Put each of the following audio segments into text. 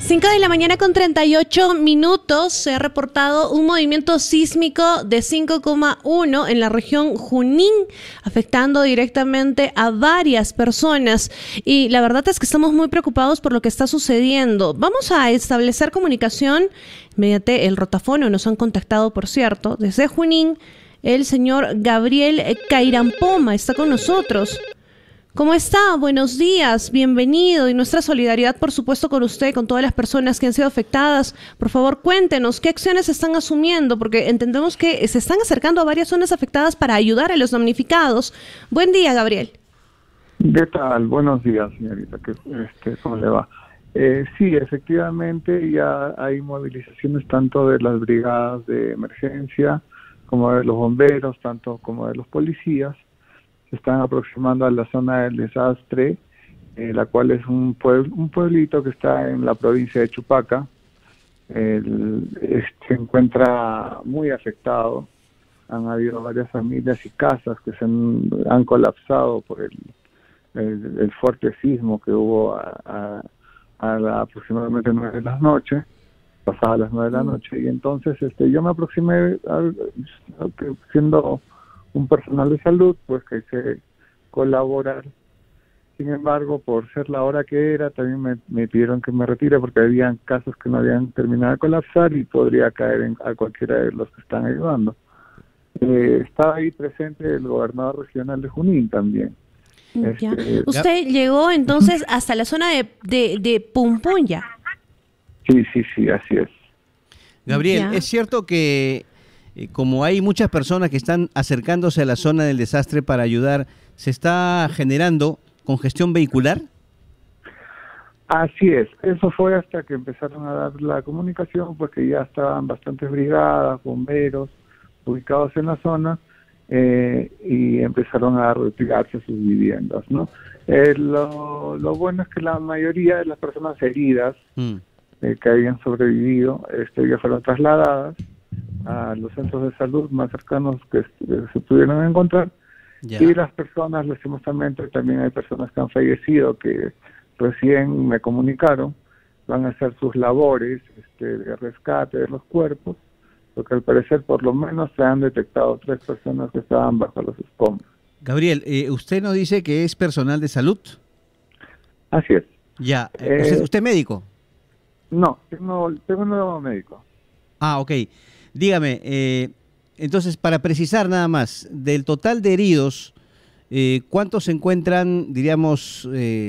5 de la mañana con 38 minutos se ha reportado un movimiento sísmico de 5,1 en la región Junín, afectando directamente a varias personas. Y la verdad es que estamos muy preocupados por lo que está sucediendo. Vamos a establecer comunicación mediante el rotafono. Nos han contactado, por cierto, desde Junín. El señor Gabriel Cairampoma está con nosotros. ¿Cómo está? Buenos días, bienvenido, y nuestra solidaridad, por supuesto, con usted, con todas las personas que han sido afectadas. Por favor, cuéntenos, ¿qué acciones están asumiendo? Porque entendemos que se están acercando a varias zonas afectadas para ayudar a los damnificados. Buen día, Gabriel. ¿Qué tal? Buenos días, señorita. ¿Cómo le va? Sí, efectivamente, ya hay movilizaciones tanto de las brigadas de emergencia como de los bomberos, tanto como de los policías. Están aproximando a la zona del desastre, la cual es un pueblito que está en la provincia de Chupaca. Se encuentra muy afectado. Han habido varias familias y casas que se han colapsado por el fuerte sismo que hubo aproximadamente 9 de la noche, pasadas las 9 de la noche. Y entonces yo me aproximé siendo un personal de salud, pues que hice colaborar. Sin embargo, por ser la hora que era, también me pidieron que me retire porque habían casos que no habían terminado de colapsar y podría caer a cualquiera de los que están ayudando. Estaba ahí presente el gobernador regional de Junín también. ¿Usted llegó entonces hasta la zona de Pumpunya? Sí, así es. Gabriel, ¿es cierto que como hay muchas personas que están acercándose a la zona del desastre para ayudar, se está generando congestión vehicular? Así es, eso fue hasta que empezaron a dar la comunicación, pues que ya estaban bastantes brigadas, bomberos ubicados en la zona y empezaron a retirarse sus viviendas, ¿no? Lo bueno es que la mayoría de las personas heridas que habían sobrevivido ya fueron trasladadas a los centros de salud más cercanos que se pudieron encontrar. Y las personas, lastimosamente, también hay personas que han fallecido que recién me comunicaron, van a hacer sus labores de rescate de los cuerpos, porque al parecer por lo menos se han detectado 3 personas que estaban bajo los escombros. Gabriel, usted nos dice que es personal de salud. Así es. Ya, ¿usted es médico? No, tengo un nuevo médico. Ah, ok. Dígame, entonces, para precisar nada más, del total de heridos, ¿cuántos se encuentran, diríamos,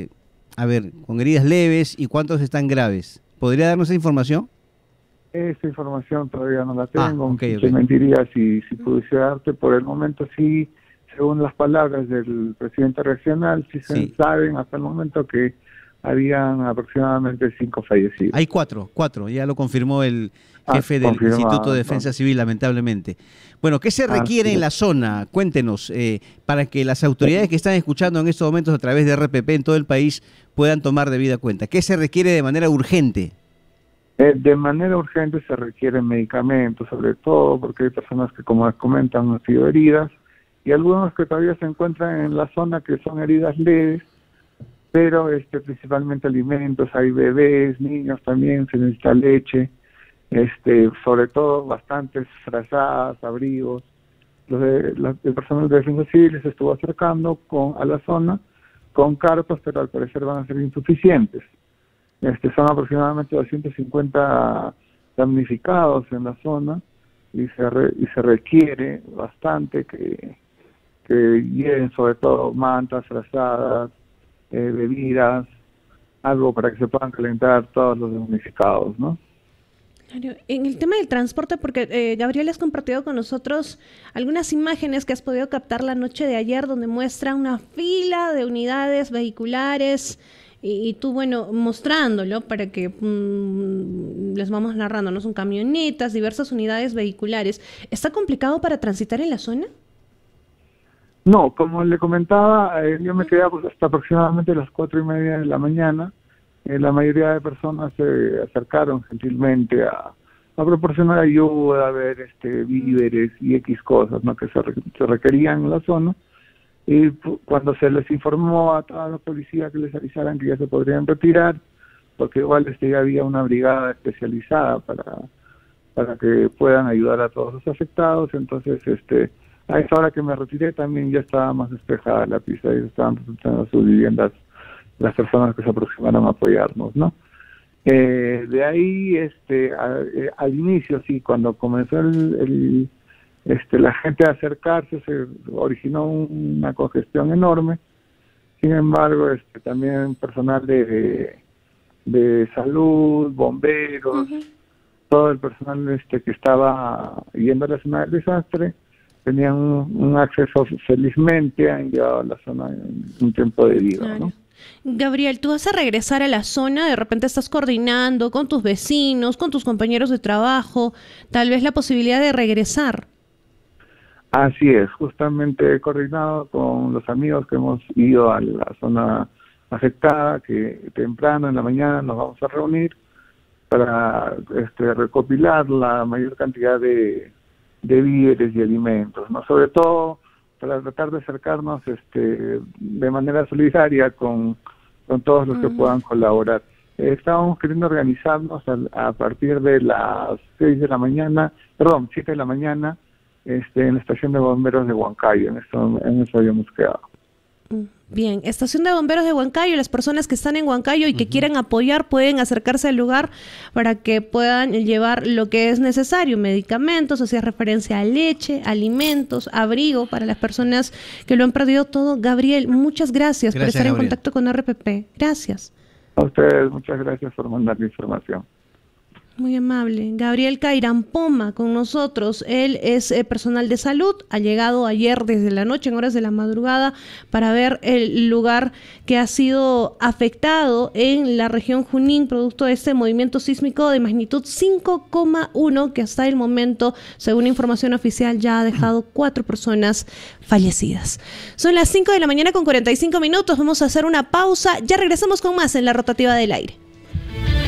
con heridas leves y cuántos están graves? ¿Podría darnos esa información? Esa información todavía no la tengo. Okay. Te mentiría si pudiese darte. Por el momento sí, según las palabras del presidente regional, se saben hasta el momento que habían aproximadamente 5 fallecidos. Hay 4, ya lo confirmó el jefe del Instituto de Defensa Civil, lamentablemente. Bueno, ¿qué se requiere en la zona? Cuéntenos, para que las autoridades que están escuchando en estos momentos a través de RPP en todo el país puedan tomar debida cuenta. ¿Qué se requiere de manera urgente? De manera urgente se requieren medicamentos, sobre todo porque hay personas que, como les comentan, han sido heridas, y algunos que todavía se encuentran en la zona que son heridas leves, pero principalmente alimentos, hay bebés, niños también, se necesita leche, sobre todo bastantes frazadas, abrigos. El personal de defensa civil se estuvo acercando a la zona con carpas, pero al parecer van a ser insuficientes. Son aproximadamente 250 damnificados en la zona y se requiere bastante que lleven sobre todo mantas, frazadas, bebidas, algo para que se puedan calentar todos los damnificados, ¿no? Claro. En el tema del transporte, porque Gabriel has compartido con nosotros algunas imágenes que has podido captar la noche de ayer, donde muestra una fila de unidades vehiculares y tú, mostrándolo para que les vamos narrando, ¿no? Son camionetas, diversas unidades vehiculares. ¿Está complicado para transitar en la zona? No, como le comentaba, yo me quedé hasta aproximadamente las 4:30 de la mañana. La mayoría de personas se acercaron gentilmente a proporcionar ayuda, a ver víveres y X cosas, ¿no?, que se requerían en la zona. Y cuando se les informó a toda la policía que les avisaran que ya se podrían retirar, porque igual ya había una brigada especializada para que puedan ayudar a todos los afectados. Entonces, a esa hora que me retiré también ya estaba más despejada la pista y estaban resultando a sus viviendas las personas que se aproximaron a apoyarnos, ¿no? De ahí, al inicio, sí, cuando comenzó la gente a acercarse, se originó una congestión enorme. Sin embargo, también personal de salud, bomberos, todo el personal que estaba yendo a la zona del desastre, tenían un acceso, felizmente han llegado a la zona en un tiempo debido, ¿no? Gabriel, tú vas a regresar a la zona, de repente estás coordinando con tus vecinos, con tus compañeros de trabajo, tal vez la posibilidad de regresar. Así es, justamente he coordinado con los amigos que hemos ido a la zona afectada, que temprano en la mañana nos vamos a reunir para recopilar la mayor cantidad de víveres y alimentos, ¿no? Sobre todo para tratar de acercarnos de manera solidaria con todos los que puedan colaborar. Estábamos queriendo organizarnos a partir de las 7 de la mañana, en la estación de bomberos de Huancayo. En eso habíamos quedado. Bien, estación de bomberos de Huancayo. Las personas que están en Huancayo y que quieran apoyar pueden acercarse al lugar para que puedan llevar lo que es necesario, medicamentos, hacía referencia a leche, alimentos, abrigo para las personas que lo han perdido todo. Gabriel, muchas gracias por estar en contacto con RPP. Gracias. A ustedes, muchas gracias por mandar la información. Muy amable. Gabriel Cairampoma con nosotros. Él es personal de salud. Ha llegado ayer desde la noche, en horas de la madrugada, para ver el lugar que ha sido afectado en la región Junín, producto de este movimiento sísmico de magnitud 5,1, que hasta el momento, según información oficial, ya ha dejado 4 personas fallecidas. Son las 5 de la mañana con 45 minutos. Vamos a hacer una pausa. Ya regresamos con más en La Rotativa del Aire.